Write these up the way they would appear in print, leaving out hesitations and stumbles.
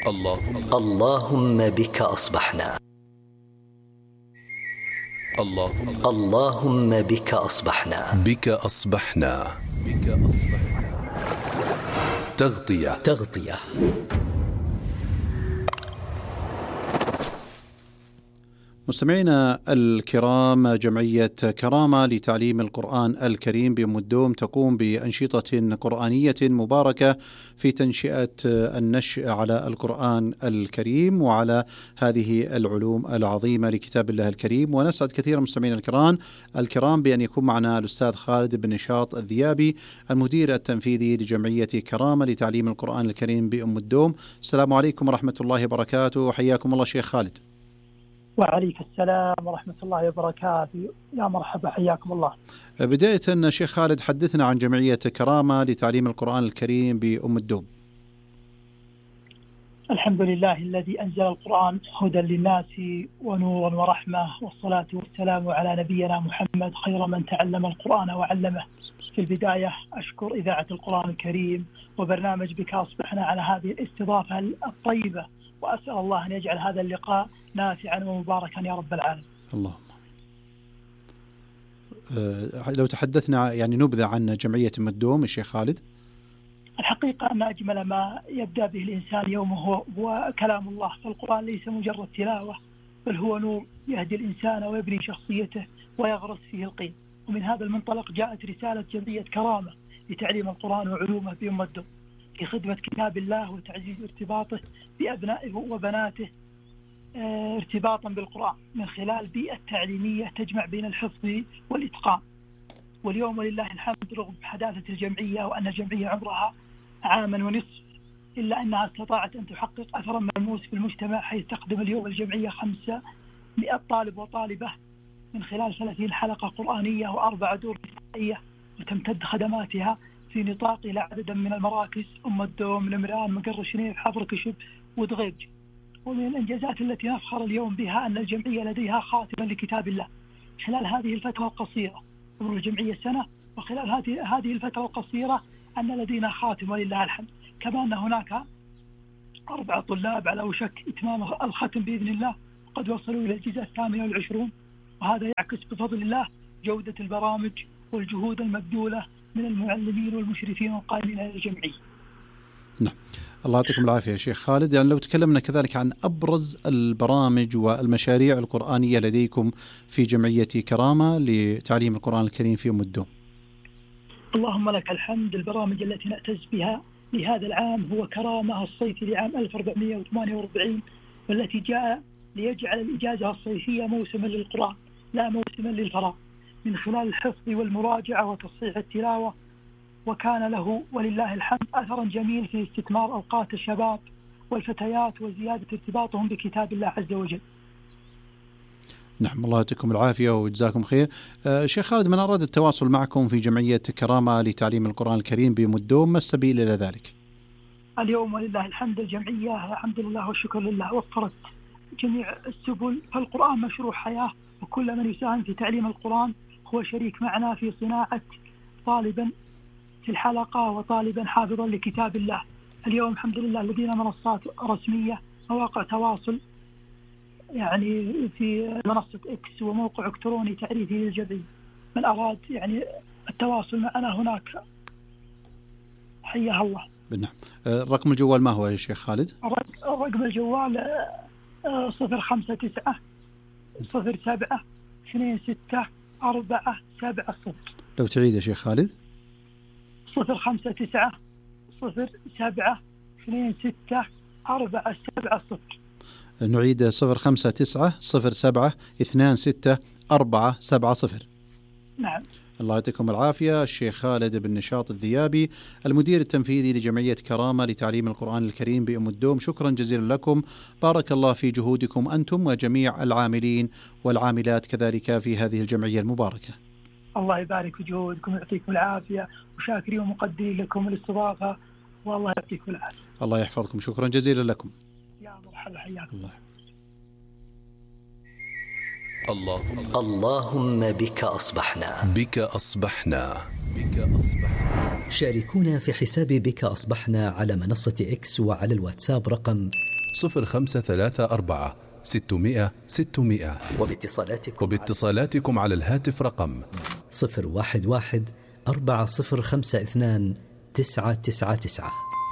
اللهم بك أصبحنا. اللهم بك أصبحنا. بك أصبحنا. تغطية. مستمعينا الكرام، جمعية كرامة لتعليم القرآن الكريم بأم الدوم تقوم بأنشطة قرآنية مباركة في تنشئة النشء على القرآن الكريم وعلى هذه العلوم العظيمة لكتاب الله الكريم. ونسعد كثيرا مستمعينا الكرام بأن يكون معنا الأستاذ خالد بن نشاط الذيابي، المدير التنفيذي لجمعية كرامة لتعليم القرآن الكريم بأم الدوم. السلام عليكم ورحمة الله وبركاته، حياكم الله شيخ خالد. وعليك السلام ورحمة الله وبركاته، يا مرحبا، حياكم الله. بداية شيخ خالد، حدثنا عن جمعية كرامة لتعليم القرآن الكريم بأم الدوم. الحمد لله الذي أنزل القرآن هدى للناس ونورا ورحمة، والصلاة والسلام على نبينا محمد خير من تعلم القرآن وعلمه. في البداية أشكر إذاعة القرآن الكريم وبرنامج بك أصبحنا على هذه الاستضافة الطيبة، وأسأل الله أن يجعل هذا اللقاء نافعا ومباركا يا رب العالمين. اللهم. لو تحدثنا يعني نبذة عن جمعية أم الدوم الشيخ خالد. الحقيقة أن أجمل ما يبدأ به الإنسان يومه هو كلام الله، فالقرآن ليس مجرد تلاوة، بل هو نور يهدي الإنسان ويبني شخصيته ويغرس فيه القيم. ومن هذا المنطلق جاءت رسالة جمعية كرامة لتعليم القرآن وعلومه بأم الدوم في خدمة كتاب الله وتعزيز ارتباطه بأبنائه وبناته ارتباطا بالقرآن من خلال بيئة تعليمية تجمع بين الحفظ والإتقان. واليوم ولله الحمد، رغم حداثة الجمعية وأن الجمعية عمرها عاما ونصف، إلا أنها استطاعت أن تحقق أثرا ملموس في المجتمع، حيث تقدم اليوم الجمعية 500 طالب وطالبة من خلال 30 حلقة قرآنية و4 دور نسائية، وتمتد خدماتها في نطاق إلى عدد من المراكز: أم الدوم، نمران، مقر الشنيف، حفر كشب، ودغيج. ومن الإنجازات التي نفخر اليوم بها أن الجمعية لديها خاتمة لكتاب الله خلال هذه الفترة القصيرة. عمر الجمعية سنة، وخلال هذه الفترة القصيرة أن لدينا خاتمة ولله الحمد. كما أن هناك 4 طلاب على وشك إتمام الختم بإذن الله، وقد وصلوا إلى الجزء 28، وهذا يعكس بفضل الله جودة البرامج والجهود المبذولة من المعلمين والمشرفين والقائمين على الجمعية. نعم، الله يعطيكم العافية يا شيخ خالد. يعني لو تكلمنا كذلك عن أبرز البرامج والمشاريع القرآنية لديكم في جمعية كرامة لتعليم القرآن الكريم في أم الدوم. اللهم لك الحمد. البرامج التي نعتز بها لهذا العام هو كرامة الصيفي لعام 1448، والتي جاء ليجعل الإجازة الصيفية موسما للقرآن لا موسما للفراغ، من خلال الحفظ والمراجعة وتصحيح التلاوة. وكان له ولله الحمد أثرا جميل في استثمار أوقات الشباب والفتيات وزيادة ارتباطهم بكتاب الله عز وجل. نعم، الله يعطيكم العافية وجزاكم خير. شيخ خالد، من أراد التواصل معكم في جمعية كرامة لتعليم القرآن الكريم بأم الدوم، ما السبيل إلى ذلك؟ اليوم ولله الحمد الجمعية الحمد لله والشكر لله وفرت جميع السبل، فالقرآن مشروع حياة، وكل من يساهم في تعليم القرآن هو شريك معنا في صناعة طالبا في الحلقة وطالبا حافظا لكتاب الله. اليوم الحمد لله لدينا منصات رسمية، مواقع تواصل يعني في منصة إكس وموقع إلكتروني تعريفي للجمعية. من أراد يعني التواصل معنا هناك حياه الله. نعم. رقم الجوال ما هو يا شيخ خالد؟ رقم الجوال 059 07 26 470. لو تعيد يا شيخ خالد. 059 07 26 470. نعيد 059 07 26 470. نعم. الله يعطيكم العافية. الشيخ خالد بن نشاط الذيابي، المدير التنفيذي لجمعية كرامة لتعليم القرآن الكريم بأم الدوم، شكرا جزيلا لكم. بارك الله في جهودكم أنتم وجميع العاملين والعاملات كذلك في هذه الجمعية المباركة. الله يبارك في جهودكم ويعطيكم العافية، وشاكرين ومقدرين لكم الاستضافة، والله يعطيكم العافية. الله يحفظكم، شكرا جزيلا لكم. يا مرحبا، حياكم الله. اللهم بك أصبحنا. بك أصبحنا. شاركونا في حساب بك أصبحنا على منصة إكس وعلى الواتساب رقم 0534 600 600. وباتصالاتكم على الهاتف رقم 011 4052 999.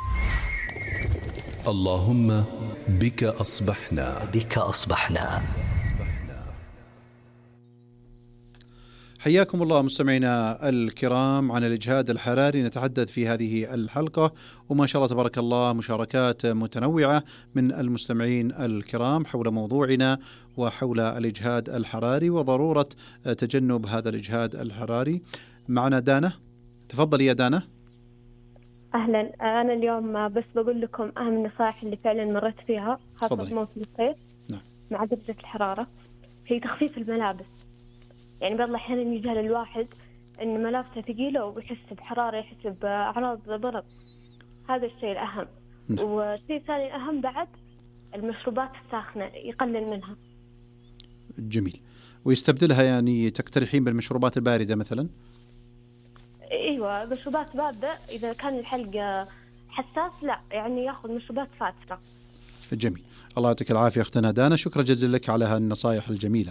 اللهم بك أصبحنا. بك أصبحنا. حياكم الله مستمعينا الكرام. عن الإجهاد الحراري نتحدث في هذه الحلقة، وما شاء الله تبارك الله مشاركات متنوعة من المستمعين الكرام حول موضوعنا وحول الإجهاد الحراري وضرورة تجنب هذا الإجهاد الحراري. معنا دانا، تفضل يا دانا. أهلا، أنا اليوم بس بقول لكم أهم النصائح اللي فعلا مرت فيها خاصة في موسم الصيف. نعم. مع درجة الحرارة هي تخفيف الملابس. يعني بعض الأحيان يجهل الواحد إن ملابسه ثقيلة ويحس بحرارة، يحس بأعراض برد. هذا الشيء الأهم. والشيء الثاني الأهم بعد المشروبات الساخنة يقلل منها. جميل. ويستبدلها، يعني تقترحين بالمشروبات الباردة مثلا؟ ايوه، مشروبات باردة. اذا كان الحلق حساس لا، يعني ياخذ مشروبات فاترة. جميل، الله يعطيك العافية اختنا دانا، شكرا جزيلا لك على هالنصائح الجميلة.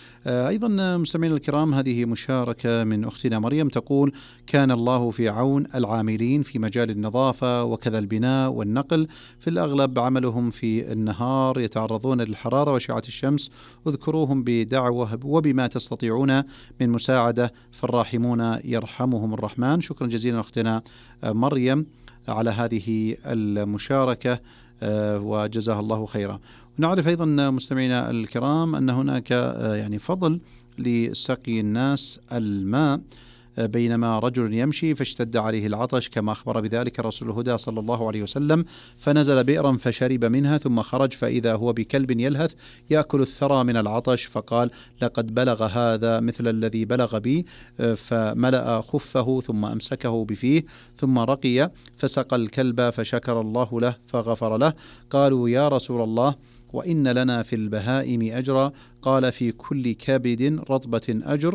أيضا مستمعينا الكرام، هذه مشاركة من أختنا مريم تقول: كان الله في عون العاملين في مجال النظافة وكذا البناء والنقل، في الأغلب عملهم في النهار، يتعرضون للحرارة وأشعة الشمس، اذكروهم بدعوة وبما تستطيعون من مساعدة، فالراحمون يرحمهم الرحمن. شكرا جزيلا أختنا مريم على هذه المشاركة وجزاها الله خيرا. ونعرف أيضا مستمعينا الكرام أن هناك يعني فضل لسقي الناس الماء بينما رجل يمشي فاشتد عليه العطش، كما أخبر بذلك رسول الهدى صلى الله عليه وسلم، فنزل بئرا فشرب منها ثم خرج فإذا هو بكلب يلهث يأكل الثرى من العطش، فقال: لقد بلغ هذا مثل الذي بلغ بي، فملأ خفه ثم أمسكه بفيه ثم رقي فسقى الكلب فشكر الله له فغفر له. قالوا: يا رسول الله، وإن لنا في البهائم أجرا؟ قال: في كل كبد رطبة أجر.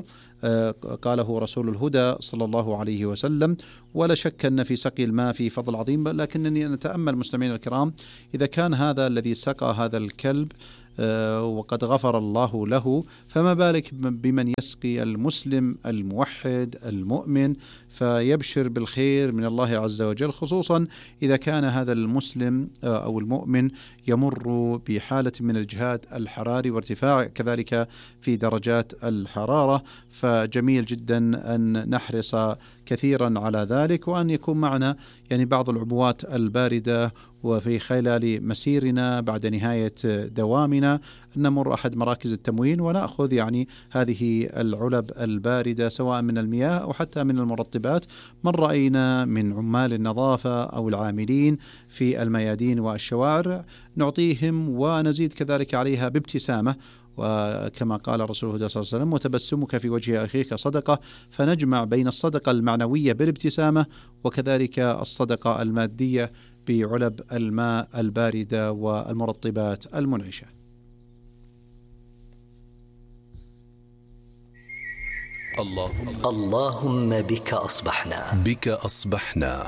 قاله رسول الهدى صلى الله عليه وسلم. ولا شك أن في سقي الماء في فضل عظيم، لكنني نتأمل مستمعين الكرام، إذا كان هذا الذي سقى هذا الكلب وقد غفر الله له، فما بالك بمن يسقي المسلم الموحد المؤمن، فيبشر بالخير من الله عز وجل، خصوصا إذا كان هذا المسلم أو المؤمن يمر بحالة من الإجهاد الحراري وارتفاع كذلك في درجات الحرارة. فجميل جدا أن نحرص كثيرا على ذلك، وأن يكون معنا يعني بعض العبوات الباردة، وفي خلال مسيرنا بعد نهاية دوامنا نمر أحد مراكز التموين ونأخذ يعني هذه العلب الباردة سواء من المياه أو حتى من المرطبات. من رأينا من عمال النظافة أو العاملين في الميادين والشوارع نعطيهم ونزيد كذلك عليها بابتسامة، وكما قال رسول الله صلى الله عليه وسلم: وتبسمك في وجه أخيك صدقة. فنجمع بين الصدقة المعنوية بالابتسامة وكذلك الصدقة المادية بعلب الماء الباردة والمرطبات المنعشة. اللهم بك أصبحنا. بك أصبحنا.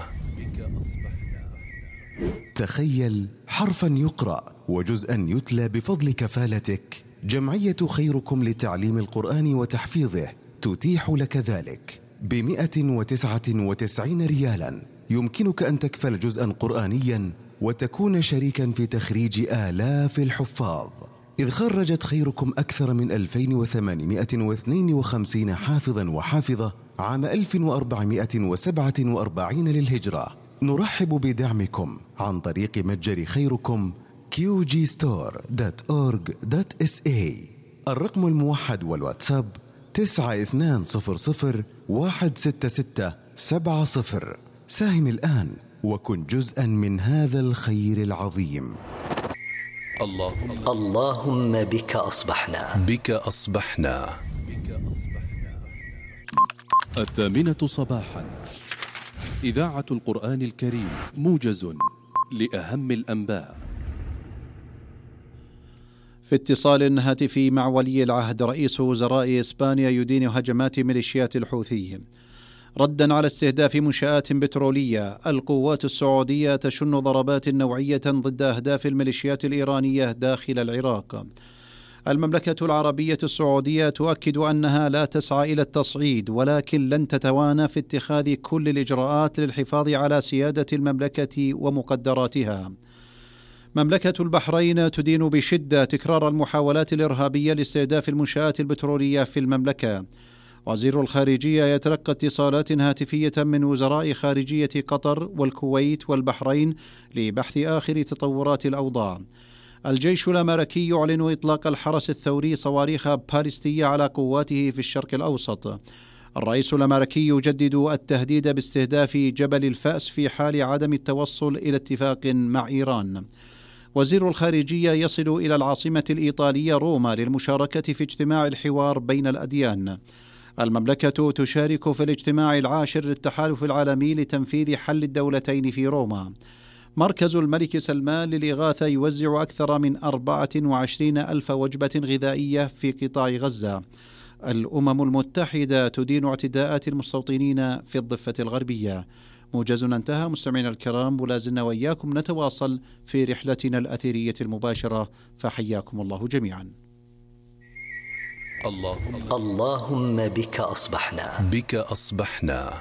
تخيل حرفا يقرأ وجزءا يتلى بفضل كفالتك. جمعية خيركم لتعليم القرآن وتحفيظه تتيح لك ذلك ب199 ريالا. يمكنك أن تكفل جزءا قرآنيا وتكون شريكا في تخريج آلاف الحفاظ، إذ خرجت خيركم أكثر من 2852 حافظا وحافظة عام 1447 للهجرة. نرحب بدعمكم عن طريق متجر خيركم qgstore.org.sa. الرقم الموحد والواتساب 9200166770. ساهم الآن وكن جزءا من هذا الخير العظيم. اللهم بك أصبحنا. بك أصبحنا. 8:00 صباحا، إذاعة القرآن الكريم، موجز لأهم الأنباء. في اتصال هاتفي مع ولي العهد رئيس وزراء إسبانيا يدين هجمات ميليشيات الحوثيين. ردا على استهداف منشآت بترولية، القوات السعودية تشن ضربات نوعية ضد أهداف الميليشيات الإيرانية داخل العراق. المملكة العربية السعودية تؤكد أنها لا تسعى إلى التصعيد، ولكن لن تتوانى في اتخاذ كل الإجراءات للحفاظ على سيادة المملكة ومقدراتها. مملكة البحرين تدين بشدة تكرار المحاولات الإرهابية لاستهداف المنشآت البترولية في المملكة. وزير الخارجية يتلقى اتصالات هاتفية من وزراء خارجية قطر والكويت والبحرين لبحث آخر تطورات الأوضاع. الجيش الأمريكي يعلن إطلاق الحرس الثوري صواريخ باليستية على قواته في الشرق الأوسط. الرئيس الأمريكي يجدد التهديد باستهداف جبل الفأس في حال عدم التوصل إلى اتفاق مع إيران. وزير الخارجية يصل إلى العاصمة الإيطالية روما للمشاركة في اجتماع الحوار بين الأديان. المملكة تشارك في الاجتماع العاشر للتحالف العالمي لتنفيذ حل الدولتين في روما. مركز الملك سلمان للإغاثة يوزع أكثر من 24 ألف وجبة غذائية في قطاع غزة. الأمم المتحدة تدين اعتداءات المستوطنين في الضفة الغربية. موجزنا انتهى. مستمعينا الكرام، ولا زلنا وإياكم نتواصل في رحلتنا الأثيرية المباشرة، فحياكم الله جميعا. اللهم بك أصبحنا. بك أصبحنا.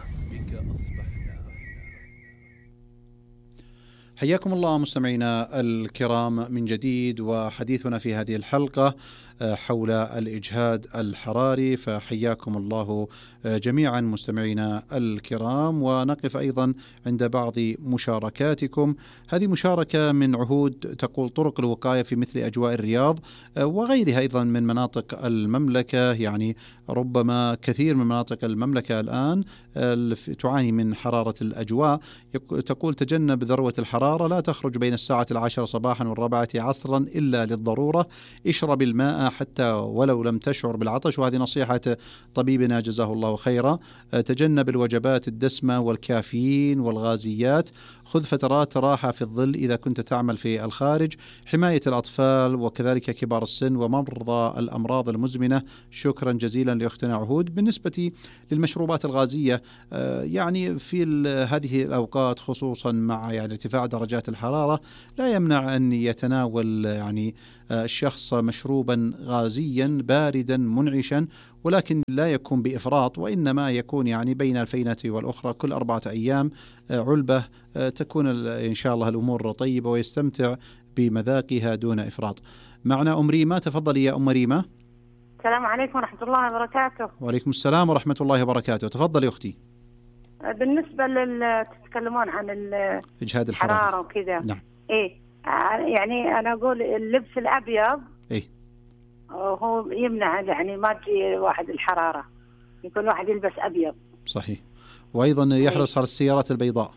حياكم الله مستمعينا الكرام من جديد، وحديثنا في هذه الحلقة حول الإجهاد الحراري، فحياكم الله جميعا مستمعينا الكرام. ونقف أيضا عند بعض مشاركاتكم. هذه مشاركة من عهود تقول: طرق الوقاية في مثل أجواء الرياض وغيرها أيضا من مناطق المملكة. يعني ربما كثير من مناطق المملكة الآن تعاني من حرارة الأجواء. تقول: تجنب ذروة الحرارة، لا تخرج بين الساعة 10 صباحا و4 عصرا إلا للضرورة، اشرب الماء حتى ولو لم تشعر بالعطش، وهذه نصيحة طبيبنا جزاه الله خيرا. تجنب الوجبات الدسمة والكافيين والغازيات، خذ فترات راحة في الظل إذا كنت تعمل في الخارج، حماية الأطفال وكذلك كبار السن ومرضى الأمراض المزمنة. شكرا جزيلا لأختنا عهود. بالنسبة للمشروبات الغازية، يعني في هذه الأوقات خصوصا مع ارتفاع درجات الحرارة، لا يمنع أن يتناول الشخص مشروبا غازيا باردا منعشا، ولكن لا يكون بإفراط، وإنما يكون بين الفينة والأخرى كل 4 أيام علبة، تكون إن شاء الله الأمور طيبة ويستمتع بمذاقها دون إفراط. معنا أم ريما، تفضلي يا أم ريما. السلام عليكم ورحمة الله وبركاته. وعليكم السلام ورحمة الله وبركاته. تفضلي أختي. بالنسبة تتكلمون عن إجهاد الحرارة وكذا. نعم. يعني أنا أقول اللبس الأبيض هو يمنع، ما تجي واحد الحرارة، يكون واحد يلبس أبيض. صحيح. وأيضا يحرص على السيارات البيضاء.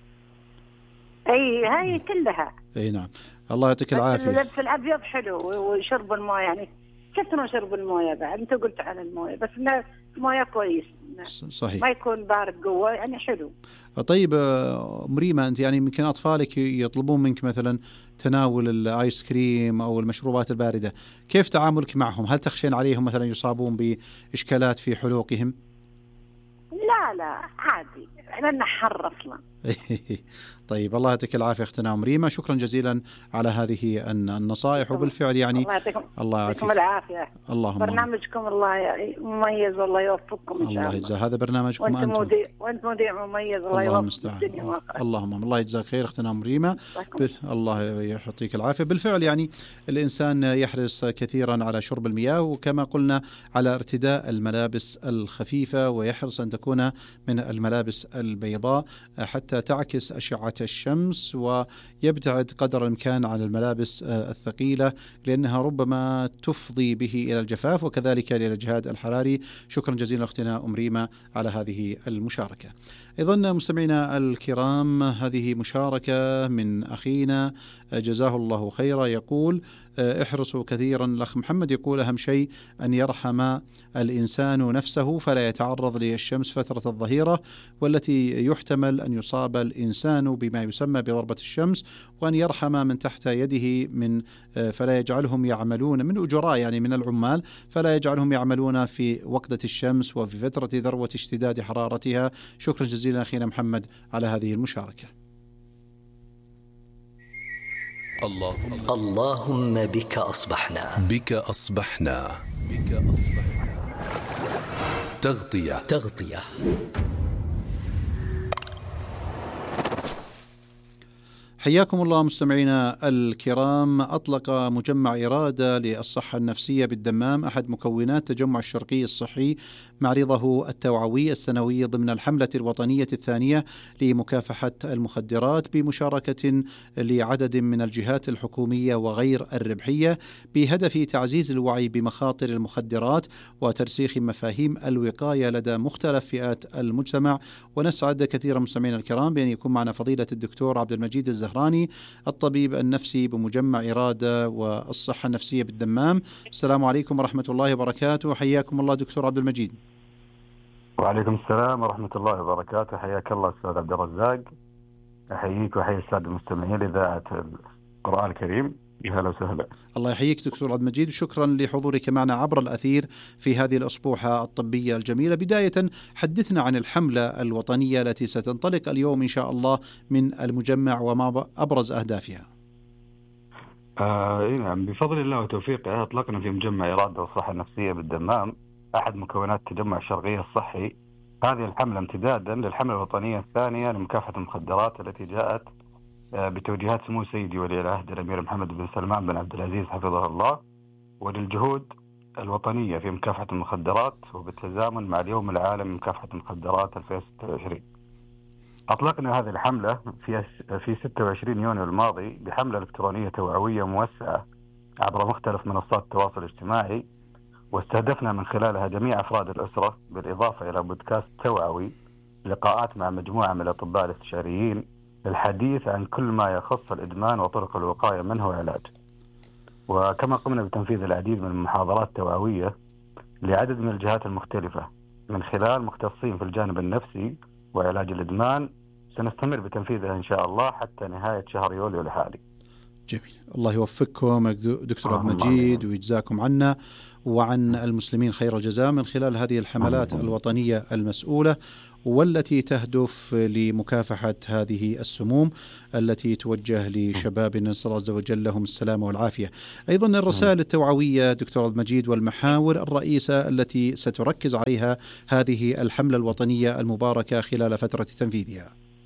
هاي كلها. نعم. الله يعطيك العافية. اللبس الأبيض حلو، وشرب الماء، كثروا شرب الماء بعد. أنت قلت عن الماء، بس الماء كويس. صحيح. ما يكون بارد قوة، حلو. طيب مريمة، أنت يمكن أطفالك يطلبون منك مثلا تناول الآيس كريم أو المشروبات الباردة، كيف تعاملك معهم؟ هل تخشين عليهم مثلا يصابون بإشكالات في حلوقهم؟ لا عادي، احنا حر اصلا. طيب الله يعطيك العافيه اختنا مريمه، شكرا جزيلا على هذه النصائح. وبالفعل الله يعافيك العافيه. اللهم برنامجكم الله مميز والله يوفقكم ان شاء الله. الله يجزاه. هذا برنامجكم وانت مذيع مميز، الله يوفقك الدنيا واخره. اللهم الله يجزاك خير اختنا مريمه. الله يعطيك العافيه. بالفعل الانسان يحرص كثيرا على شرب المياه، وكما قلنا على ارتداء الملابس الخفيفه، ويحرص ان تكون من الملابس البيضاء حتى تعكس أشعة الشمس، ويبتعد قدر الإمكان عن الملابس الثقيلة لأنها ربما تفضي به إلى الجفاف وكذلك إلى الإجهاد الحراري. شكرا جزيلا أختنا أم ريما على هذه المشاركة. أيضا مستمعينا الكرام، هذه مشاركة من أخينا جزاه الله خيرا، يقول احرصوا كثيرا. الأخ محمد يقول أهم شيء أن يرحم الإنسان نفسه فلا يتعرض للشمس فترة الظهيرة، والتي يحتمل أن يصاب الإنسان بما يسمى بضربة الشمس، وأن يرحم من تحت يده من فلا يجعلهم يعملون من أجراء، يعني من العمال، فلا يجعلهم يعملون في وقدة الشمس وفي فترة ذروة اشتداد حرارتها. شكرا جزيلا أخينا محمد على هذه المشاركة. اللهم بك أصبحنا. بك أصبحنا. بك أصبحنا. تغطية. حياكم الله مستمعينا الكرام. أطلق مجمع إرادة للصحة النفسية بالدمام أحد مكونات تجمع الشرقي الصحي معرضه التوعوي السنوي ضمن الحملة الوطنية الثانية لمكافحة المخدرات، بمشاركة لعدد من الجهات الحكومية وغير الربحية، بهدف تعزيز الوعي بمخاطر المخدرات وترسيخ مفاهيم الوقاية لدى مختلف فئات المجتمع. ونسعد كثيرا مستمعينا الكرام بأن يكون معنا فضيلة الدكتور عبد المجيد الزهراني، الطبيب النفسي بمجمع إرادة والصحة النفسية بالدمام. السلام عليكم ورحمة الله وبركاته. حياكم الله دكتور عبد المجيد. وعليكم السلام ورحمة الله وبركاته. حياك الله أستاذ عبد الرزاق. أحييك وأحيي السادة المستمعين لإذاعة القرآن الكريم. أهلا وسهلا. الله يحييك دكتور عبد المجيد، وشكرا لحضورك معنا عبر الأثير في هذه الأسبوعة الطبية الجميلة. بداية حدثنا عن الحملة الوطنية التي ستنطلق اليوم إن شاء الله من المجمع وما أبرز أهدافها. نعم، بفضل الله وتوفيقه أطلقنا في مجمع إرادة والصحة النفسية بالدمام أحد مكونات تجمع الشرقي الصحي هذه الحملة امتدادا للحملة الوطنية الثانية لمكافحة المخدرات التي جاءت بتوجيهات سمو سيدي ولي العهد الأمير محمد بن سلمان بن عبد العزيز حفظه الله، وللجهود الوطنية في مكافحة المخدرات، وبالتزامن مع اليوم العالمي لمكافحة المخدرات 2026. أطلقنا هذه الحملة في 26 يونيو الماضي بحملة إلكترونية توعوية موسعة عبر مختلف منصات التواصل الاجتماعي، واستهدفنا من خلالها جميع أفراد الأسرة، بالإضافة إلى بودكاست توعوي، لقاءات مع مجموعة من الأطباء الاستشاريين للحديث عن كل ما يخص الإدمان وطرق الوقاية منه وعلاجه. وكما قمنا بتنفيذ العديد من المحاضرات التوعوية لعدد من الجهات المختلفة من خلال مختصين في الجانب النفسي وعلاج الإدمان، سنستمر بتنفيذها إن شاء الله حتى نهاية شهر يوليو الحالي. جميل، الله يوفقكم دكتور عبد المجيد ويجزاكم عنا وعن المسلمين خير الجزاء من خلال هذه الحملات الوطنية المسؤولة، والتي تهدف لمكافحة هذه السموم التي توجه لشبابنا، نسأل الله عز وجل لهم السلامة والعافية. أيضا الرسائل التوعوية دكتور عبد المجيد والمحاور الرئيسة التي ستركز عليها هذه الحملة الوطنية المباركة خلال فترة تنفيذها.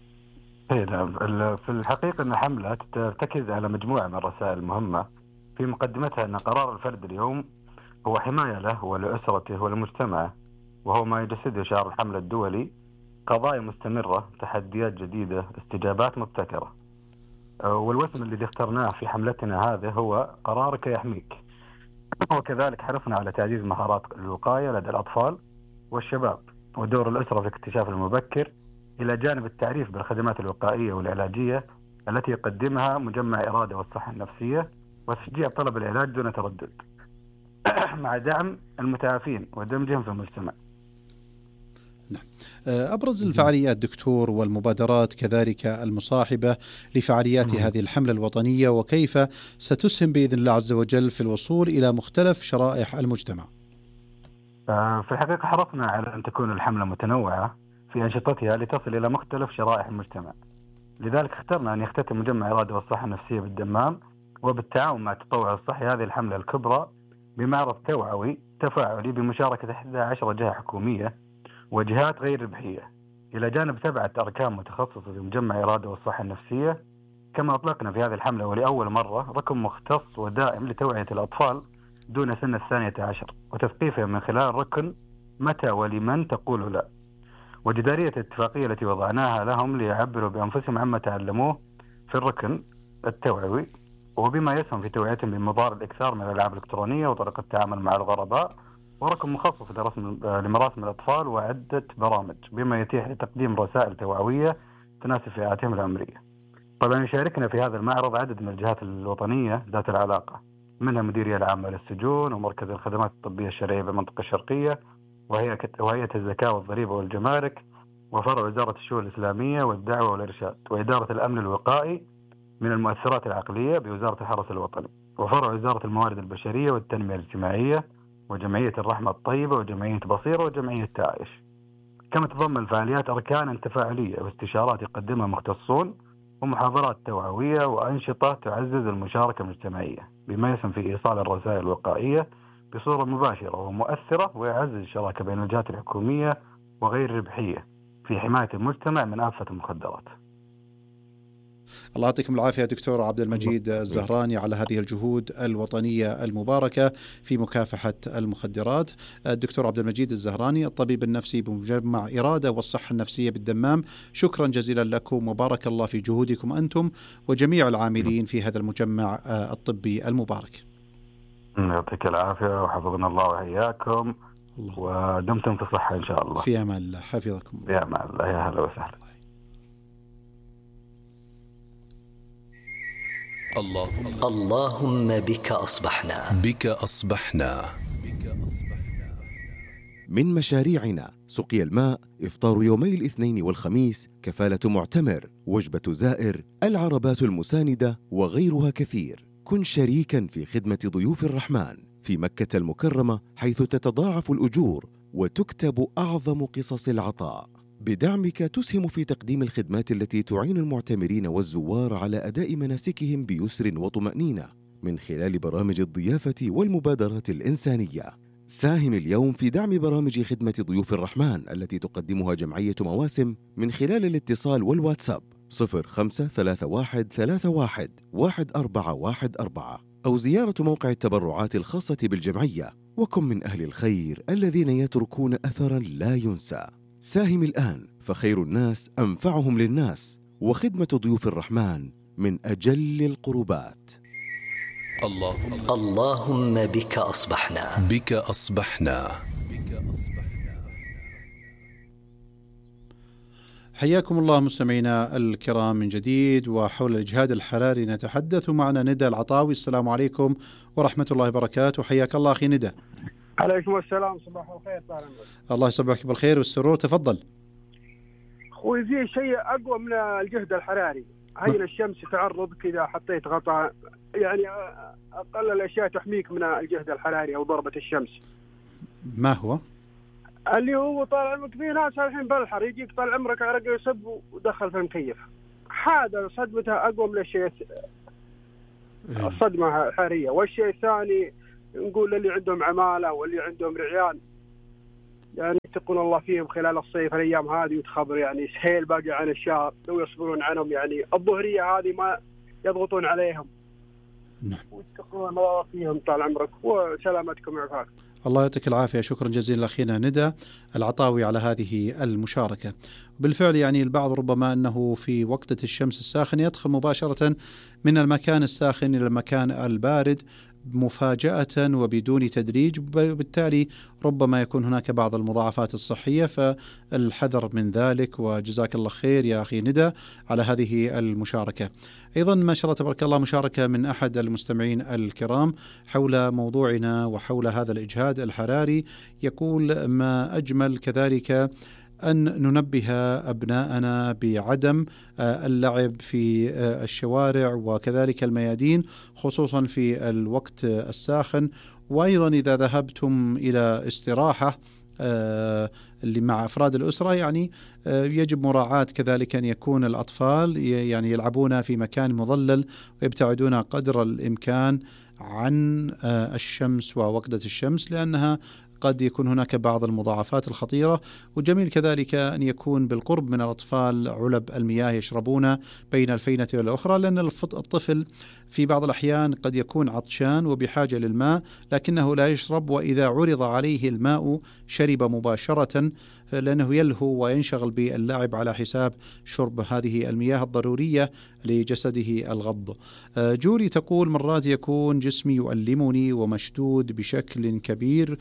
في الحقيقة أن الحملة ترتكز على مجموعة من الرسائل المهمة، في مقدمتها أن قرار الفرد اليوم هو حماية له ولأسرته ولمجتمعه، وهو ما يجسده شعار الحملة الدولي: قضايا مستمرة، تحديات جديدة، استجابات مبتكرة. والوسم الذي اخترناه في حملتنا هذا هو قرارك يحميك. وكذلك حرصنا على تعزيز مهارات الوقاية لدى الأطفال والشباب، ودور الأسرة في الاكتشاف المبكر، إلى جانب التعريف بالخدمات الوقائية والعلاجية التي يقدمها مجمع إرادة والصحة النفسية، وتشجيع طلب العلاج دون تردد مع دعم المتعافين ودمجهم في المجتمع. نعم. أبرز الفعاليات دكتور والمبادرات كذلك المصاحبة لفعاليات هذه الحملة الوطنية، وكيف ستسهم بإذن الله عز وجل في الوصول إلى مختلف شرائح المجتمع؟ في الحقيقة حرصنا على أن تكون الحملة متنوعة في أنشطتها لتصل إلى مختلف شرائح المجتمع، لذلك اخترنا أن يختتم مجمع إرادة والصحة النفسية بالدمام وبالتعاون مع التطوع الصحي هذه الحملة الكبرى بمعرض توعوي تفاعلي بمشاركة 11 جهة حكومية وجهات غير ربحية، إلى جانب 7 أركان متخصصة في مجمع إرادة والصحة النفسية. كما أطلقنا في هذه الحملة ولأول مرة رقم مختص ودائم لتوعية الأطفال دون سن 12 وتثقيفهم من خلال ركن متى ولمن تقول لا، وجدارية الاتفاقية التي وضعناها لهم ليعبروا بأنفسهم عما تعلموه في الركن التوعوي، وبما يسهم في توعيتهم بمضار الإكثار من الألعاب الإلكترونية وطريقة التعامل مع الغرباء ورقم مخصص لمراسم الأطفال وعدة برامج بما يتيح لتقديم رسائل توعوية تناسب فئاتهم العمرية. طبعا يشاركنا في هذا المعرض عدد من الجهات الوطنية ذات العلاقة، منها مديرية العامة للسجون ومركز الخدمات الطبية الشرعية بالمنطقة الشرقية وهيئة الزكاة والضريبة والجمارك وفرع وزارة الشؤون الإسلامية والدعوة والإرشاد وإدارة الأمن الوقائي من المؤثرات العقلية بوزارة الحرس الوطني وفرع وزارة الموارد البشرية والتنمية الاجتماعية وجمعية الرحمة الطيبة وجمعية بصيرة وجمعية تعايش. كما تضمن الفعاليات أركانا تفاعلية واستشارات يقدمها مختصون ومحاضرات توعوية وأنشطة تعزز المشاركة المجتمعية بما يسهم في إيصال الرسائل الوقائية بصورة مباشرة ومؤثرة ويعزز الشراكة بين الجهات الحكومية وغير الربحية في حماية المجتمع من آفة المخدرات. الله يعطيكم العافية دكتور عبد المجيد الزهراني على هذه الجهود الوطنية المباركة في مكافحة المخدرات. الدكتور عبد المجيد الزهراني الطبيب النفسي بمجمع إرادة والصحة النفسية بالدمام، شكرا جزيلا لكم وبارك الله في جهودكم أنتم وجميع العاملين في هذا المجمع الطبي المبارك. يعطيك العافية وحفظنا الله وإياكم ودمتم في صحة إن شاء الله. في أمان الله، حفظكم. في أمان الله، يا هلا وسهلا. اللهم بك أصبحنا. بك أصبحنا. من مشاريعنا سقي الماء، إفطار يومي الاثنين والخميس، كفالة معتمر، وجبة زائر، العربات المساندة وغيرها كثير. كن شريكا في خدمة ضيوف الرحمن في مكة المكرمة، حيث تتضاعف الأجور وتكتب أعظم قصص العطاء. بدعمك تسهم في تقديم الخدمات التي تعين المعتمرين والزوار على أداء مناسكهم بيسر وطمأنينة من خلال برامج الضيافة والمبادرات الإنسانية. ساهم اليوم في دعم برامج خدمة ضيوف الرحمن التي تقدمها جمعية مواسم من خلال الاتصال والواتساب 0531311414 أو زيارة موقع التبرعات الخاصة بالجمعية. وكن من أهل الخير الذين يتركون أثرا لا ينسى. ساهم الآن فخير الناس أنفعهم للناس، وخدمة ضيوف الرحمن من أجل القربات. اللهم بك أصبحنا. بك أصبحنا. حياكم الله مستمعينا الكرام من جديد، وحول الإجهاد الحراري نتحدث. معنا ندى العطاوي. السلام عليكم ورحمة الله وبركاته. حياك الله أخي ندى. عليكم السلام، صباح الخير. الله يصبحك بالخير والسرور، تفضل. أخوي في شيء أقوى من الجهد الحراري. هين الشمس تعرضك إذا حطيت غطاء، يعني أقل الأشياء تحميك من الجهد الحراري أو ضربة الشمس. ما هو؟ اللي هو طال عمرك في ناس الحين بالحر يجيك طال عمرك عرق يصب ودخل في المكيف، هذا صدمتها أقوى من الشيء الصدمة الحرارية. والشيء الثاني نقول اللي عندهم عمالة واللي عندهم رعيان، يعني يتقون الله فيهم خلال الصيف الأيام هذه، وتخبر يعني سهيل باقي عن الشهر لو يصبرون عنهم، يعني الظهرية هذه ما يضغطون عليهم. نعم. ويتقون الله فيهم طال عمرك وسلامتكم وعافاكم. الله يعطيك العافية. شكرا جزيلا أخينا ندى العطاوي على هذه المشاركة. بالفعل يعني البعض ربما أنه في وقت الشمس الساخن يدخل مباشرة من المكان الساخن إلى المكان البارد مفاجأة وبدون تدريج، وبالتالي ربما يكون هناك بعض المضاعفات الصحية، فالحذر من ذلك. وجزاك الله خير يا أخي ندى على هذه المشاركة. أيضا ما شاء الله تبارك الله مشاركة من أحد المستمعين الكرام حول موضوعنا وحول هذا الإجهاد الحراري، يقول: ما أجمل كذلك أن ننبه أبناءنا بعدم اللعب في الشوارع وكذلك الميادين خصوصا في الوقت الساخن. وأيضا إذا ذهبتم إلى استراحة اللي مع أفراد الأسرة، يعني يجب مراعاة كذلك أن يكون الأطفال يعني يلعبون في مكان مظلل ويبتعدون قدر الإمكان عن الشمس ووقدة الشمس، لأنها قد يكون هناك بعض المضاعفات الخطيرة. وجميل كذلك أن يكون بالقرب من الأطفال علب المياه يشربون بين الفينة والأخرى، لأن الطفل في بعض الأحيان قد يكون عطشان وبحاجة للماء لكنه لا يشرب، وإذا عرض عليه الماء شرب مباشرة، لأنه يلهو وينشغل باللعب على حساب شرب هذه المياه الضرورية لجسده الغض. جولي تقول: مرات يكون جسمي يؤلمني ومشدود بشكل كبير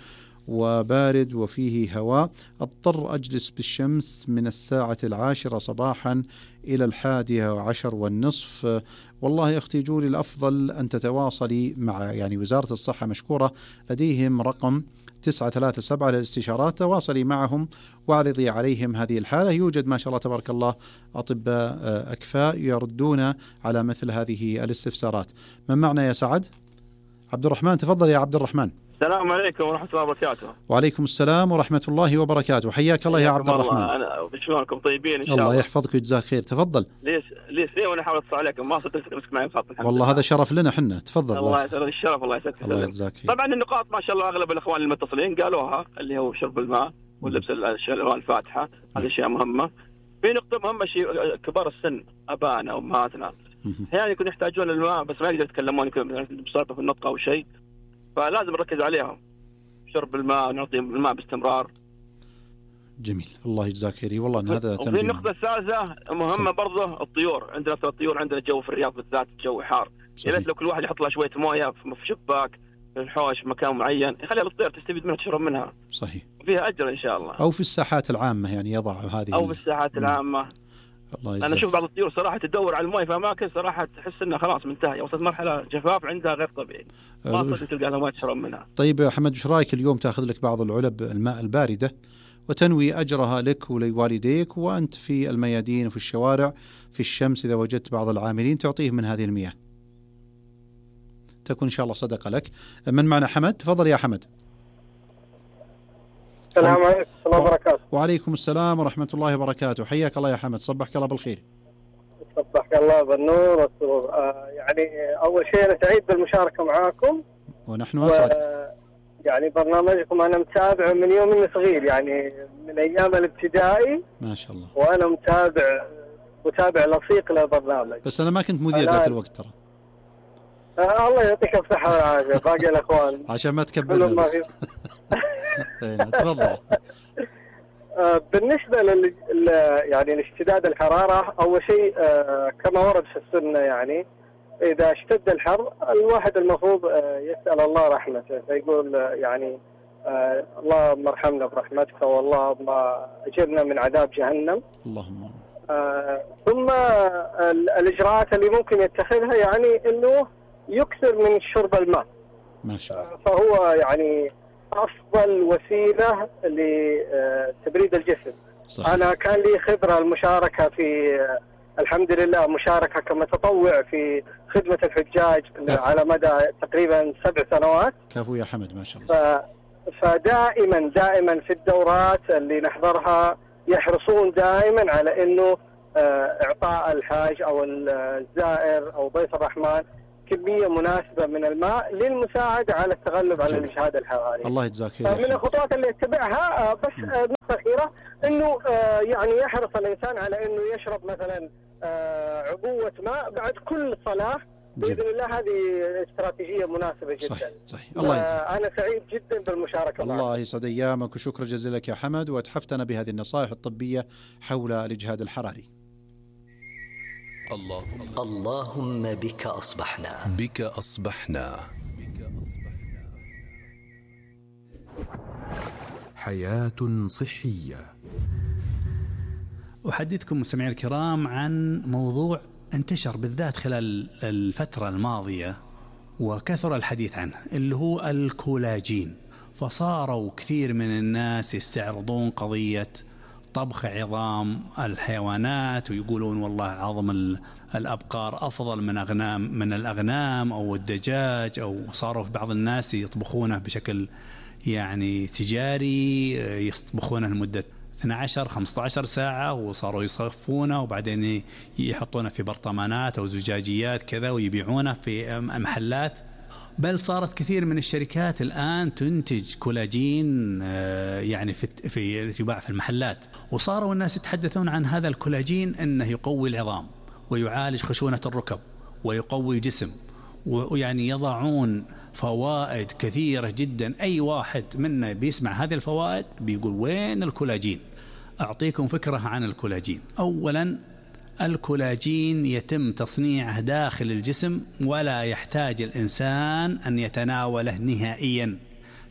وبارد وفيه هواء، أضطر أجلس بالشمس من 10 صباحا إلى 11:10. والله يا أختي جولي الأفضل أن تتواصلي مع وزارة الصحة، مشكورة، لديهم رقم 937 للاستشارات، تواصلي معهم واعرضي عليهم هذه الحالة. يوجد ما شاء الله تبارك الله أطباء أكفاء يردون على مثل هذه الاستفسارات. من معنا يا سعد؟ عبد الرحمن، تفضل يا عبد الرحمن. السلام عليكم ورحمة الله وبركاته. وعليكم السلام ورحمة الله وبركاته، حياك الله يا عبد الرحمن. أنا شلونكم؟ طيبين إن شاء الله. الله يحفظك ويجزاك خير، تفضل. ليه وأنا أحاول أتصل عليكم ما صرت أمسك معي الخط. والله هذا شرف لنا حنا، تفضل. الله يسعدك، الشرف، الله يسعدك. الله يجزاك خير. طبعا النقاط ما شاء الله أغلب الإخوان المتصلين قالوها، اللي هو شرب الماء ولبس الألوان الفاتحة، هذه أشياء مهمة. في نقطة مهمة، شيء كبار السن، أبانا أو أمهاتنا أحيانا يكون يحتاجون الماء بس ما يقدروا يتكلمون، يكون بصعوبة في النطق أو شيء، فلازم نركز عليهم، شرب الماء، نعطيهم الماء باستمرار. جميل، الله يجزاك خير. والله إن هذا تنبيه. وفي النقطة الثالثة مهمة برضه، الطيور. عندنا الطيور، عندنا الجو في الرياض بالذات الجو حار، يا ريت لو كل واحد يحط له شوية موية في شباك، في الحوش، في مكان معين، يخلي الطيور تستفيد منها، تشرب منها. صحيح. وفيها أجر إن شاء الله. أو في الساحات العامة يضع هذه، أو في الساحات العامة. أنا أشوف بعض الطيور صراحة تدور على المويه في أماكن صراحة تحس إنها خلاص منتهية، وصلت مرحلة جفاف عندها غير طبيعي، ما صرت تلقى لها ما تشرب منها. طيب يا حمد، وش رأيك اليوم تأخذ لك بعض العلب الماء الباردة وتنوي أجرها لك ولوالديك، وأنت في الميادين وفي الشوارع في الشمس، إذا وجدت بعض العاملين تعطيه من هذه المياه، تكون إن شاء الله صدقة لك. من معنا حمد؟ تفضل يا حمد. السلام عليكم ورحمة الله وبركاته. وعليكم السلام ورحمة الله وبركاته، حياك الله يا حمد، صبحك الله بالخير. صبحك الله بالنور والسرور. أول شيء أنا سعيد بالمشاركة معاكم، ونحن أسعد. برنامجكم أنا متابع من يوم إني صغير، من أيام الابتدائي ما شاء الله، وأنا متابع لصيق للبرنامج. بس أنا ما كنت مذيع ذاك الوقت ترى. الله يعطيك الصحة والعافية. باقي الأخوان عشان ما تكبرنا بس. تفضل. بالنسبة لاشتداد الحرارة، أول شيء كما ورد في السنة، إذا اشتد الحر الواحد المفروض يسأل الله رحمته، فيقول اللهم ارحمنا برحمتك، واللهم أجرنا من عذاب جهنم. اللهم. ثم الإجراءات اللي ممكن يتخذها إنه يكثر من شرب الماء. ما شاء الله. فهو أفضل وسيلة لتبريد الجسم. صحيح. أنا كان لي خبرة المشاركة في الحمد لله مشاركة كمتطوع في خدمة الحجاج على مدى تقريبا 7 سنوات. كفو يا حمد، ما شاء الله. فدائما في الدورات اللي نحضرها يحرصون دائما على إنه إعطاء الحاج أو الزائر أو ضيف الرحمن كمية مناسبة من الماء للمساعدة على التغلب على الإجهاد الحراري. الله يجزاك خير. من الخطوات اللي يتبعها بس نقطة أخيرة، إنه يحرص الإنسان على إنه يشرب مثلا عبوة ماء بعد كل صلاة بإذن الله. هذه استراتيجية مناسبة جدا. صحيح. الله أنا سعيد جدا بالمشاركة. الله يسعد أيامك، وشكرا جزيلا لك يا حمد، وأتحفتنا بهذه النصائح الطبية حول الإجهاد الحراري. اللهم بك أصبحنا. بك أصبحنا. حياة صحية. أحدثكم مستمعي الكرام عن موضوع انتشر بالذات خلال الفترة الماضية وكثر الحديث عنه، اللي هو الكولاجين. فصاروا كثير من الناس يستعرضون قضية طبخ عظام الحيوانات، ويقولون والله عظم الأبقار أفضل من الأغنام أو الدجاج، أو صاروا في بعض الناس يطبخونه بشكل تجاري، يطبخونه لمدة 12-15 ساعة، وصاروا يصفونه وبعدين يحطونه في برطمانات أو زجاجيات كذا ويبيعونه في محلات. بل صارت كثير من الشركات الآن تنتج كولاجين في يباع في المحلات، وصاروا الناس يتحدثون عن هذا الكولاجين أنه يقوي العظام ويعالج خشونة الركب ويقوي الجسم، يضعون فوائد كثيرة جدا. أي واحد منا بيسمع هذه الفوائد بيقول وين الكولاجين؟ أعطيكم فكرة عن الكولاجين. أولا، الكولاجين يتم تصنيعه داخل الجسم ولا يحتاج الإنسان أن يتناوله نهائيا،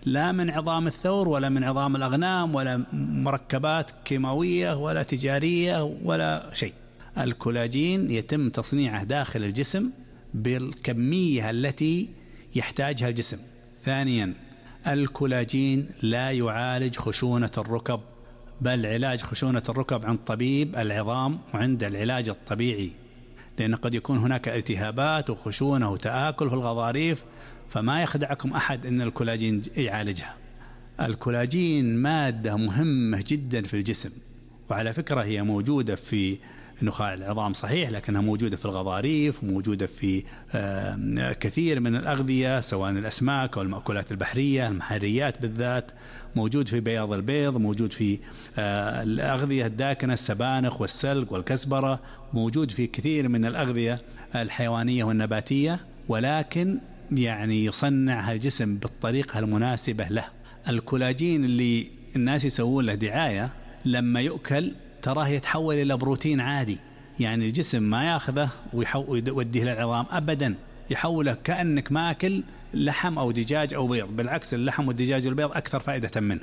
لا من عظام الثور ولا من عظام الأغنام ولا مركبات كيماوية ولا تجارية ولا شيء. الكولاجين يتم تصنيعه داخل الجسم بالكمية التي يحتاجها الجسم. ثانيا، الكولاجين لا يعالج خشونة الركب، بل علاج خشونة الركب عند طبيب العظام وعند العلاج الطبيعي، لأن قد يكون هناك التهابات وخشونة وتآكل في الغضاريف، فما يخدعكم أحد أن الكولاجين يعالجها. الكولاجين مادة مهمة جدا في الجسم، وعلى فكرة هي موجودة في نخاع العظام صحيح، لكنها موجودة في الغضاريف، موجودة في كثير من الأغذية سواء الأسماك أو المأكولات البحرية، المحاريات بالذات، موجود في بياض البيض، موجود في الأغذية الداكنة، السبانخ والسلق والكزبرة، موجود في كثير من الأغذية الحيوانية والنباتية، ولكن يعني يصنعها الجسم بالطريقة المناسبة له. الكولاجين اللي الناس يسوون له دعاية لما يؤكل تراه يتحول إلى بروتين عادي، يعني الجسم ما ياخذه ويوديه للعظام أبدا، يحوله كأنك ماكل لحم أو دجاج أو بيض. بالعكس، اللحم والدجاج والبيض أكثر فائدة منه.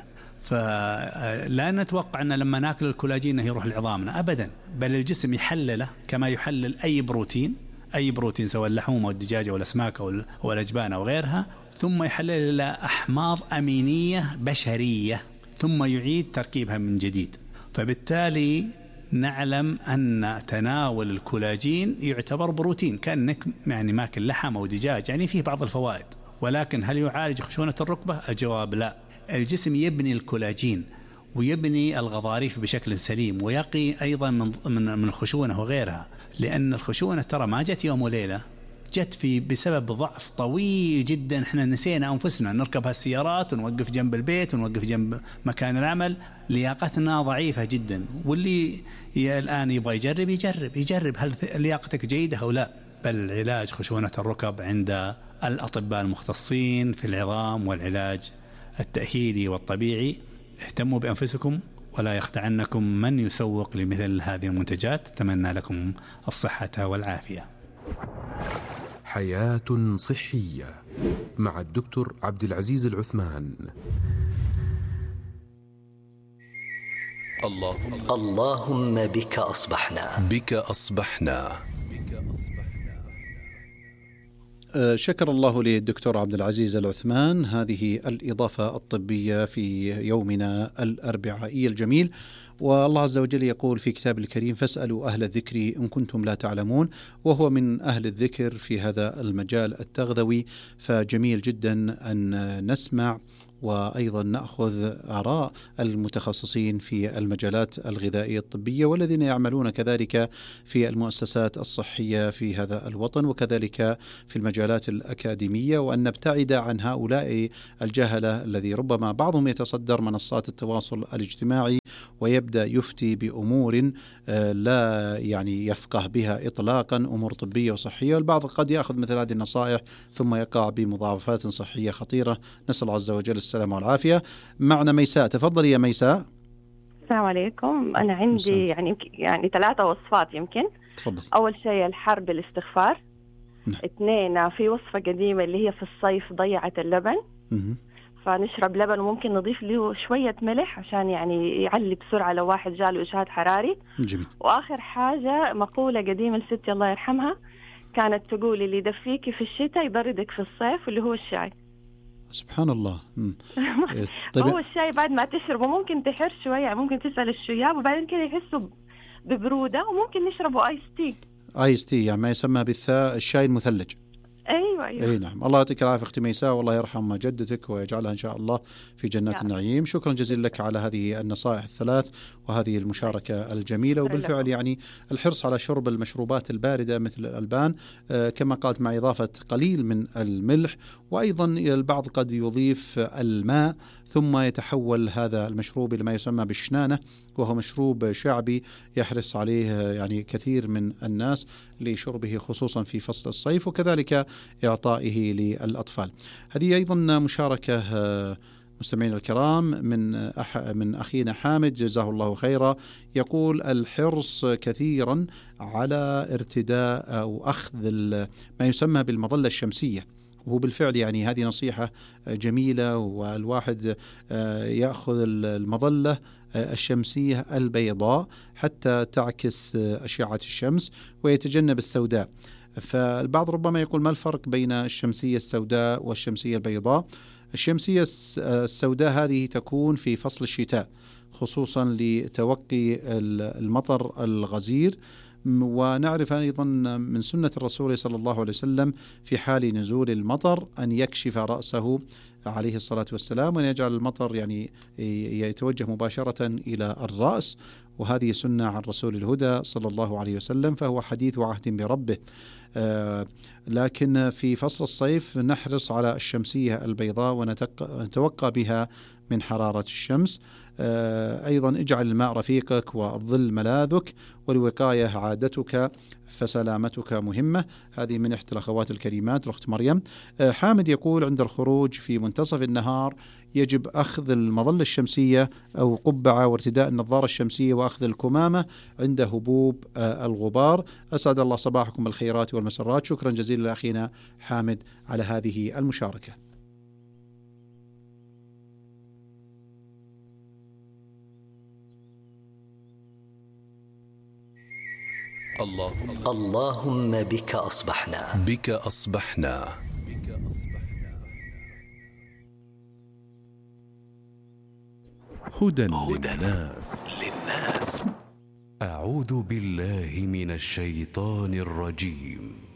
فلا نتوقع أن لما ناكل الكولاجين يروح لعظامنا أبدا، بل الجسم يحلله كما يحلل أي بروتين سواء اللحوم أو الدجاج أو الأسماك أو الأجبان أو غيرها، ثم يحلل إلى أحماض أمينية بشرية، ثم يعيد تركيبها من جديد. فبالتالي نعلم أن تناول الكولاجين يعتبر بروتين، كأنك يعني ماكل لحم أو دجاج، يعني فيه بعض الفوائد. ولكن هل يعالج خشونة الركبة؟ الجواب لا. الجسم يبني الكولاجين ويبني الغضاريف بشكل سليم، ويقي أيضا من الخشونة وغيرها، لأن الخشونة ترى ما جت يوم وليلة، جت بسبب ضعف طويل جدا. احنا نسينا أنفسنا نركب هالسيارات ونوقف جنب البيت ونوقف جنب مكان العمل، لياقتنا ضعيفة جدا. واللي الآن يبغى يجرب هل لياقتك جيدة أو لا. بل علاج خشونة الركب عند الأطباء المختصين في العظام والعلاج التأهيلي والطبيعي. اهتموا بأنفسكم ولا يخدعنكم من يسوق لمثل هذه المنتجات. أتمنى لكم الصحة والعافية. حياة صحية مع الدكتور عبد العزيز العثمان. اللهم بك أصبحنا. شكر الله للدكتور عبد العزيز العثمان هذه الإضافة الطبية في يومنا الأربعائي الجميل. والله عز وجل يقول في كتاب الكريم: فاسألوا أهل الذكر إن كنتم لا تعلمون، وهو من أهل الذكر في هذا المجال التغذوي. فجميل جدا أن نسمع وأيضا نأخذ آراء المتخصصين في المجالات الغذائية الطبية والذين يعملون كذلك في المؤسسات الصحية في هذا الوطن، وكذلك في المجالات الأكاديمية، وأن نبتعد عن هؤلاء الجهلة الذي ربما بعضهم يتصدر منصات التواصل الاجتماعي ويبدأ يفتي بأمور لا يعني يفقه بها إطلاقا، أمور طبية وصحية، والبعض قد يأخذ مثل هذه النصائح ثم يقع بمضاعفات صحية خطيرة. نسأل الله عز وجل السلامة والعافية. معنا ميساء، تفضلي يا ميساء. السلام عليكم. أنا عندي يعني 3 وصفات يمكن. تفضل. أول شيء الحر بالاستغفار. 2 في وصفة قديمة اللي هي في الصيف ضيعت اللبن. فنشرب لبن وممكن نضيف له شوية ملح عشان يعني يعلي بسرعة لو واحد جاله إجهاد حراري. جميل. وآخر حاجة مقولة قديمة لستي الله يرحمها، كانت تقول: اللي يدفيكي في الشتاء يبردك في الصيف، واللي هو الشاي. سبحان الله. طيب هو الشاي بعد ما تشربه ممكن تحر شوية، ممكن تسأل الشياب وبعدين كده يحسوا ببرودة، وممكن نشربه آيس تي يعني ما يسمى بالثاء الشاي المثلج. أيوة. أي نعم. الله يعطيك العافية أختي ميساء، والله يرحم جدتك ويجعلها إن شاء الله في جنات النعيم. شكرا جزيلا لك على هذه النصائح الثلاث وهذه المشاركة الجميلة. وبالفعل يعني الحرص على شرب المشروبات الباردة مثل الألبان كما قالت، مع إضافة قليل من الملح، وأيضا البعض قد يضيف الماء ثم يتحول هذا المشروب إلى ما يسمى بالشنانة، وهو مشروب شعبي يحرص عليه يعني كثير من الناس لشربه خصوصا في فصل الصيف، وكذلك إعطائه للأطفال. هذه أيضا مشاركة مستمعين الكرام من أخينا حامد جزاه الله خيرا، يقول: الحرص كثيرا على ارتداء أو أخذ ما يسمى بالمظلة الشمسية، وهو بالفعل يعني هذه نصيحة جميلة، والواحد يأخذ المظلة الشمسية البيضاء حتى تعكس أشعة الشمس ويتجنب السوداء. فالبعض ربما يقول ما الفرق بين الشمسية السوداء والشمسية البيضاء؟ الشمسية السوداء هذه تكون في فصل الشتاء خصوصا لتوقي المطر الغزير، ونعرف أيضا من سنة الرسول صلى الله عليه وسلم في حال نزول المطر أن يكشف رأسه عليه الصلاة والسلام، وأن يجعل المطر يعني يتوجه مباشرة إلى الرأس، وهذه سنة عن رسول الهدى صلى الله عليه وسلم، فهو حديث عهد بربه. لكن في فصل الصيف نحرص على الشمسية البيضاء ونتوقى بها من حرارة الشمس. أيضا اجعل الماء رفيقك والظل ملاذك، والوقاية عادتك فسلامتك مهمة. هذه من إحدى الأخوات الكريمات الأخت مريم. حامد يقول عند الخروج في منتصف النهار يجب أخذ المظلة الشمسية أو قبعة وارتداء النظارة الشمسية وأخذ الكمامة عند هبوب الغبار. أسعد الله صباحكم بالخيرات والمسرات. شكرا جزيلا لأخينا حامد على هذه المشاركة. اللهم بك أصبحنا. بك أصبحنا. هدى للناس. أعوذ بالله من الشيطان الرجيم.